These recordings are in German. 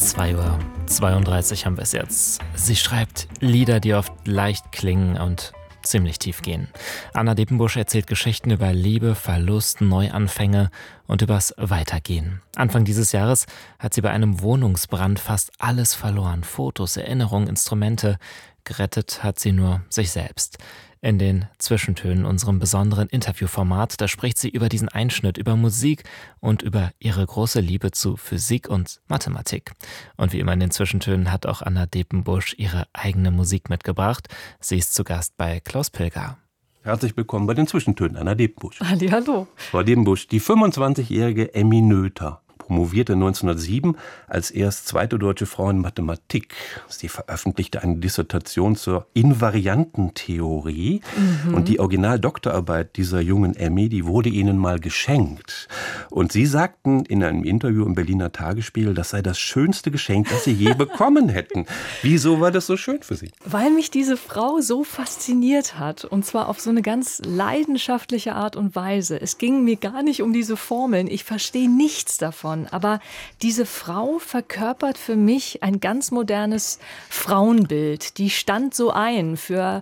2:32 Uhr haben wir es jetzt. Sie schreibt Lieder, die oft leicht klingen und ziemlich tief gehen. Anna Depenbusch erzählt Geschichten über Liebe, Verlust, Neuanfänge und übers Weitergehen. Anfang dieses Jahres hat sie bei einem Wohnungsbrand fast alles verloren. Fotos, Erinnerungen, Instrumente. Gerettet hat sie nur sich selbst. In den Zwischentönen, unserem besonderen Interviewformat, da spricht sie über diesen Einschnitt, über Musik und über ihre große Liebe zu Physik und Mathematik. Und wie immer in den Zwischentönen hat auch Anna Depenbusch ihre eigene Musik mitgebracht. Sie ist zu Gast bei Klaus Pilger. Herzlich willkommen bei den Zwischentönen, Anna Depenbusch. Hallihallo. Frau Depenbusch, die 25-jährige Emmy Noether promovierte 1907 als erst zweite deutsche Frau in Mathematik. Sie veröffentlichte eine Dissertation zur Invariantentheorie. Und die Originaldoktorarbeit dieser jungen Emmy, die wurde ihnen mal geschenkt. Und Sie sagten in einem Interview im Berliner Tagesspiegel, das sei das schönste Geschenk, das Sie je bekommen hätten. Wieso war das so schön für Sie? Weil mich diese Frau so fasziniert hat. Und zwar auf so eine ganz leidenschaftliche Art und Weise. Es ging mir gar nicht um diese Formeln. Ich verstehe nichts davon. Aber diese Frau verkörpert für mich ein ganz modernes Frauenbild. Die stand so ein für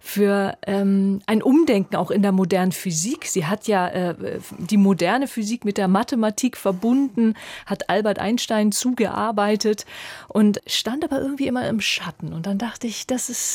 ein Umdenken auch in der modernen Physik. Sie hat ja die moderne Physik mit der Mathematik verbunden, hat Albert Einstein zugearbeitet und stand aber irgendwie immer im Schatten. Und dann dachte ich,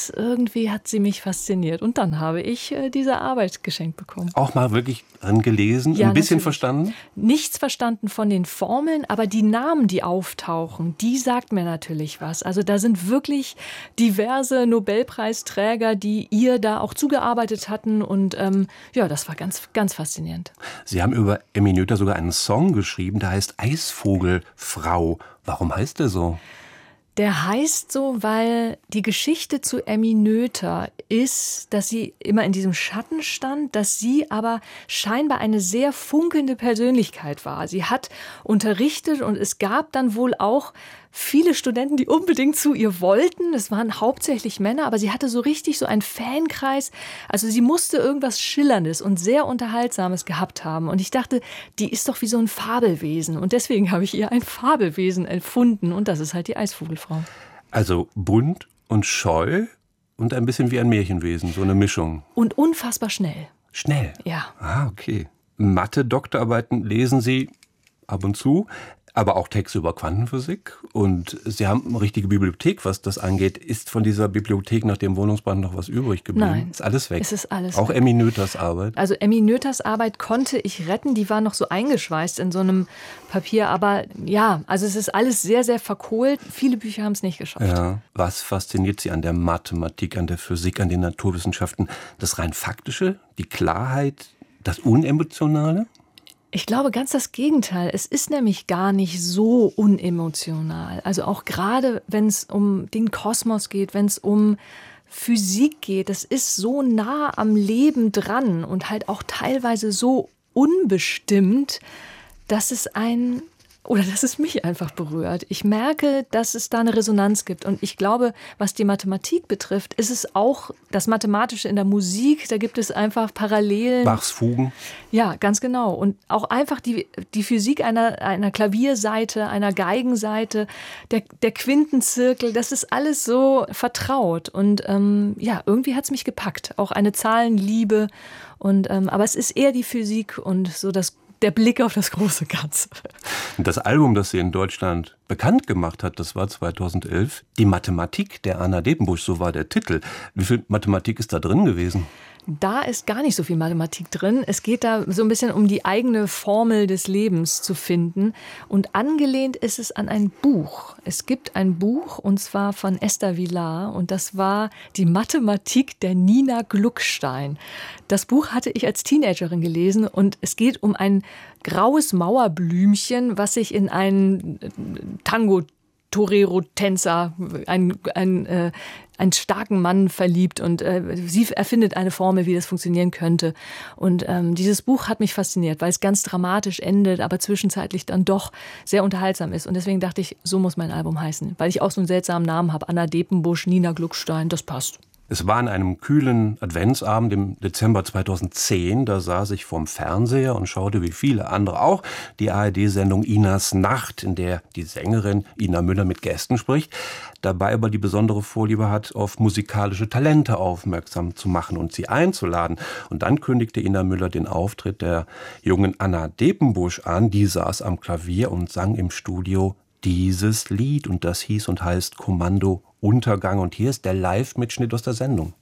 hat sie mich fasziniert. Und dann habe ich diese Arbeit geschenkt bekommen. Auch mal wirklich dran gelesen, ja, ein bisschen natürlich. Verstanden? Nichts verstanden von den Formeln, aber die Namen, die auftauchen, die sagt mir natürlich was. Also da sind wirklich diverse Nobelpreisträger, die ihr da auch zugearbeitet hatten und das war ganz, ganz faszinierend. Sie haben über Emmy Noether sogar einen Song geschrieben, der heißt Eisvogelfrau. Warum heißt der so? Der heißt so, weil die Geschichte zu Emmy Noether ist, dass sie immer in diesem Schatten stand, dass sie aber scheinbar eine sehr funkelnde Persönlichkeit war. Sie hat unterrichtet und es gab dann wohl auch viele Studenten, die unbedingt zu ihr wollten. Es waren hauptsächlich Männer, aber sie hatte so richtig so einen Fankreis. Also sie musste irgendwas Schillerndes und sehr Unterhaltsames gehabt haben. Und ich dachte, die ist doch wie so ein Fabelwesen. Und deswegen habe ich ihr ein Fabelwesen erfunden. Und das ist halt die Eisvogelfrau. Also bunt und scheu und ein bisschen wie ein Märchenwesen, so eine Mischung. Und unfassbar schnell. Schnell? Ja. Ah, okay. Mathe-Doktorarbeiten lesen Sie ab und zu, aber auch Texte über Quantenphysik. Und Sie haben eine richtige Bibliothek, was das angeht. Ist von dieser Bibliothek nach dem Wohnungsbrand noch was übrig geblieben? Nein. Ist alles weg? Es ist alles auch weg. Emmy Noethers Arbeit? Also Emmy Noethers Arbeit konnte ich retten. Die war noch so eingeschweißt in so einem Papier. Aber ja, also es ist alles sehr, sehr verkohlt. Viele Bücher haben es nicht geschafft. Ja. Was fasziniert Sie an der Mathematik, an der Physik, an den Naturwissenschaften? Das rein Faktische, die Klarheit, das Unemotionale? Ich glaube ganz das Gegenteil. Es ist nämlich gar nicht so unemotional. Also auch gerade, wenn es um den Kosmos geht, wenn es um Physik geht, das ist so nah am Leben dran und halt auch teilweise so unbestimmt, dass es mich einfach berührt. Ich merke, dass es da eine Resonanz gibt. Und ich glaube, was die Mathematik betrifft, ist es auch das Mathematische in der Musik. Da gibt es einfach Parallelen. Bachs Fugen? Ja, ganz genau. Und auch einfach die Physik einer Klavierseite, einer Geigenseite, der Quintenzirkel, das ist alles so vertraut. Und irgendwie hat es mich gepackt. Auch eine Zahlenliebe. Aber es ist eher die Physik und so der Blick auf das große Ganze. Das Album, das sie in Deutschland bekannt gemacht hat, das war 2011. Die Mathematik der Anna Depenbusch, so war der Titel. Wie viel Mathematik ist da drin gewesen? Da ist gar nicht so viel Mathematik drin. Es geht da so ein bisschen um die eigene Formel des Lebens zu finden. Und angelehnt ist es an ein Buch. Es gibt ein Buch, und zwar von Esther Vilar. Und das war die Mathematik der Nina Gluckstein. Das Buch hatte ich als Teenagerin gelesen. Und es geht um ein graues Mauerblümchen, was sich in einen Tango-Torero-Tänzer, einen starken Mann verliebt und sie erfindet eine Formel, wie das funktionieren könnte. Und dieses Buch hat mich fasziniert, weil es ganz dramatisch endet, aber zwischenzeitlich dann doch sehr unterhaltsam ist. Und deswegen dachte ich, so muss mein Album heißen, weil ich auch so einen seltsamen Namen habe. Anna Depenbusch, Nina Gluckstein, das passt. Es war an einem kühlen Adventsabend im Dezember 2010. Da saß ich vorm Fernseher und schaute wie viele andere auch die ARD-Sendung Inas Nacht, in der die Sängerin Ina Müller mit Gästen spricht, dabei aber die besondere Vorliebe hat, auf musikalische Talente aufmerksam zu machen und sie einzuladen. Und dann kündigte Ina Müller den Auftritt der jungen Anna Depenbusch an. Die saß am Klavier und sang im Studio dieses Lied, und das hieß und heißt Kommando Untergang. Und hier ist der Live-Mitschnitt aus der Sendung.